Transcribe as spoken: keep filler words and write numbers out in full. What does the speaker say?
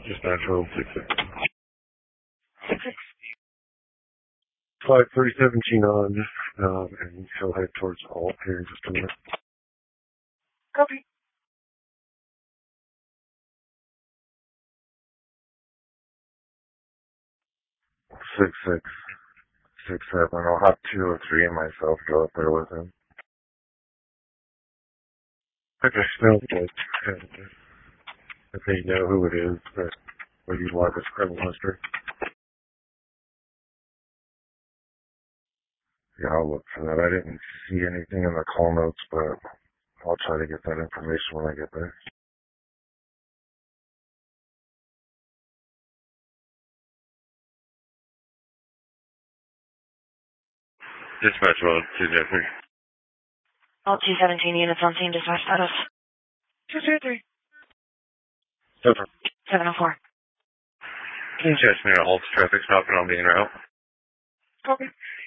Dispatch hold six six. Six six. Flight three seventeen on, um, and he'll head towards Alt here in just a minute. Copy. Six six. Six seven. I'll have two or three and myself go up there with him. Okay, sounds good. If they know who it is, that will utilize his criminal history. Yeah, I'll look for that. I didn't see anything in the call notes, but I'll try to get that information when I get there. Dispatch mode, two zero three. All two seventeen units on scene, dispatch status. two zero three. Seven. seven oh four. Can you catch me at Alt traffic stopping on the in route? Copy.